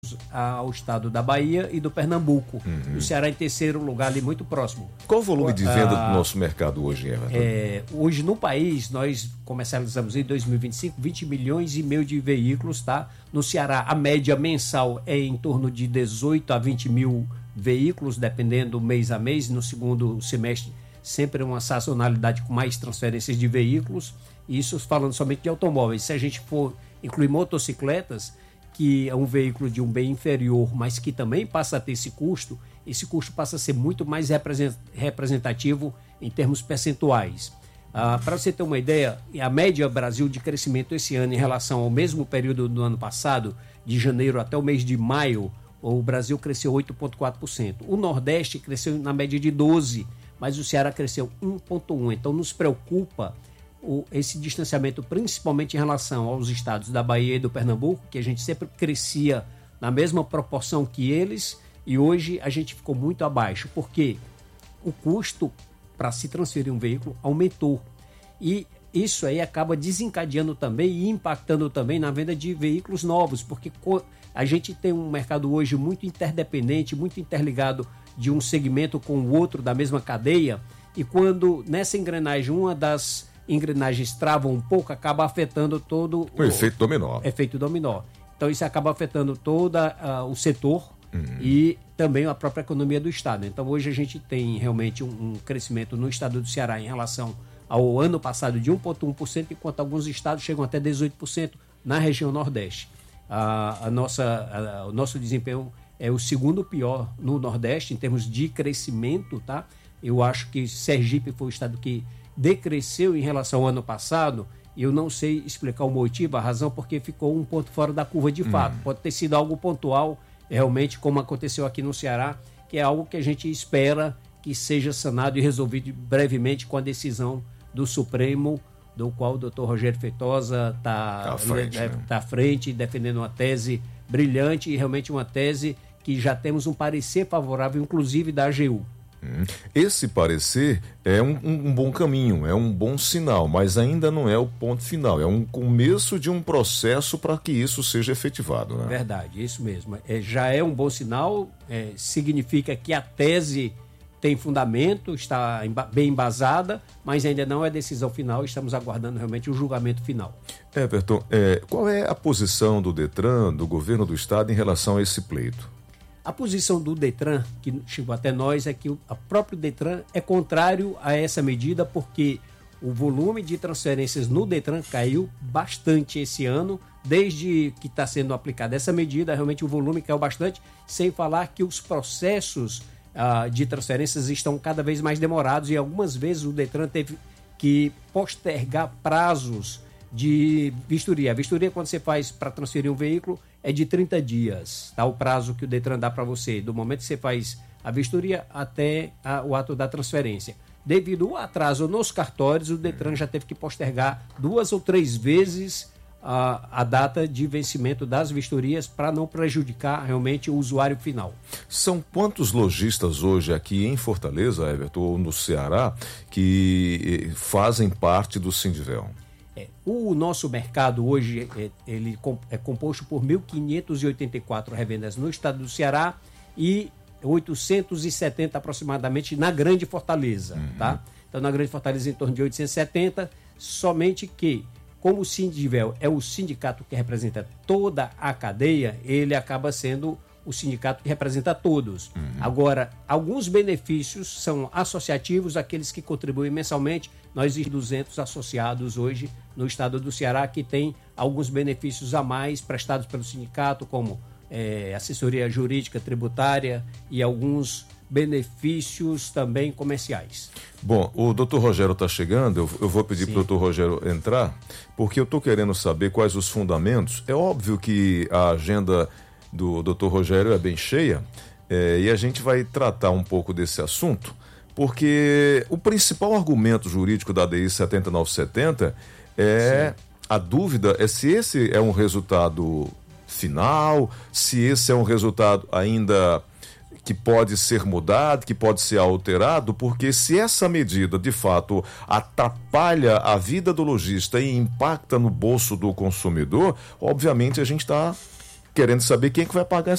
ao estado da Bahia e do Pernambuco. O Ceará em terceiro lugar, ali muito próximo. Qual o volume de venda do nosso mercado hoje, Everton? Hoje no país, nós comercializamos em 2025 20 milhões e meio de veículos, tá? No Ceará, a média mensal é em torno de 18 a 20 mil veículos, dependendo mês a mês. No segundo semestre, sempre uma sazonalidade com mais transferências de veículos. Isso falando somente de automóveis. Se a gente for incluir motocicletas, que é um veículo de um bem inferior, mas que também passa a ter esse custo passa a ser muito mais representativo em termos percentuais. Para você ter uma ideia, a média Brasil de crescimento esse ano em relação ao mesmo período do ano passado, de janeiro até o mês de maio, o Brasil cresceu 8,4%. O Nordeste cresceu na média de 12%, mas o Ceará cresceu 1,1%. Então nos preocupa esse distanciamento, principalmente em relação aos estados da Bahia e do Pernambuco, que a gente sempre crescia na mesma proporção que eles, e hoje a gente ficou muito abaixo, porque o custo para se transferir um veículo aumentou. E isso aí acaba desencadeando também e impactando também na venda de veículos novos, porque a gente tem um mercado hoje muito interdependente, muito interligado de um segmento com o outro da mesma cadeia, e quando nessa engrenagem uma das engrenagens travam um pouco, acaba afetando todo o efeito dominó. Efeito dominó. Então isso acaba afetando todo o setor e também a própria economia do estado. Então hoje a gente tem realmente um crescimento no estado do Ceará em relação ao ano passado de 1,1%, enquanto alguns estados chegam até 18% na região Nordeste. O nosso desempenho é o segundo pior no Nordeste em termos de crescimento, tá? Eu acho que Sergipe foi o estado que decresceu em relação ao ano passado, e eu não sei explicar o motivo, a razão, porque ficou um ponto fora da curva de fato. Pode ter sido algo pontual, realmente, como aconteceu aqui no Ceará, que é algo que a gente espera que seja sanado e resolvido brevemente com a decisão do Supremo, do qual o doutor Rogério Feitosa está à frente, defendendo uma tese brilhante, e realmente uma tese que já temos um parecer favorável, inclusive da AGU. Esse parecer é um bom caminho, é um bom sinal, mas ainda não é o ponto final, é um começo de um processo para que isso seja efetivado, né? Verdade, isso mesmo. Já é um bom sinal, significa que a tese tem fundamento, está bem embasada, mas ainda não é decisão final, estamos aguardando realmente o julgamento final. Everton, qual é a posição do Detran, do governo do estado, em relação a esse pleito? A posição do Detran, que chegou até nós, é que o próprio Detran é contrário a essa medida, porque o volume de transferências no Detran caiu bastante esse ano. Desde que está sendo aplicada essa medida, realmente o volume caiu bastante, sem falar que os processos de transferências estão cada vez mais demorados, e algumas vezes o Detran teve que postergar prazos de vistoria. A vistoria, quando você faz para transferir um veículo, é de 30 dias, tá? O prazo que o Detran dá para você, do momento que você faz a vistoria até o ato da transferência. Devido ao atraso nos cartórios, o Detran já teve que postergar 2 ou 3 vezes a data de vencimento das vistorias, para não prejudicar realmente o usuário final. São quantos lojistas hoje aqui em Fortaleza, Everton, ou no Ceará, que fazem parte do Sindivel? O nosso mercado hoje ele é composto por 1.584 revendas no estado do Ceará e 870 aproximadamente na Grande Fortaleza. Tá? Então, na Grande Fortaleza, em torno de 870, somente que, como o Sindivel é o sindicato que representa toda a cadeia, ele acaba sendo o sindicato que representa todos. Agora, alguns benefícios são associativos, aqueles que contribuem mensalmente. Nós temos 200 associados hoje no estado do Ceará que tem alguns benefícios a mais prestados pelo sindicato, como assessoria jurídica, tributária e alguns benefícios também comerciais. Bom, o doutor Rogério está chegando, eu vou pedir para o doutor Rogério entrar, porque eu estou querendo saber quais os fundamentos. É óbvio que a agenda do doutor Rogério é bem cheia, e a gente vai tratar um pouco desse assunto, porque o principal argumento jurídico da ADI 7970 a dúvida é se esse é um resultado final, se esse é um resultado ainda que pode ser mudado, que pode ser alterado, porque se essa medida de fato atrapalha a vida do lojista e impacta no bolso do consumidor, obviamente a gente está querendo saber quem é que vai pagar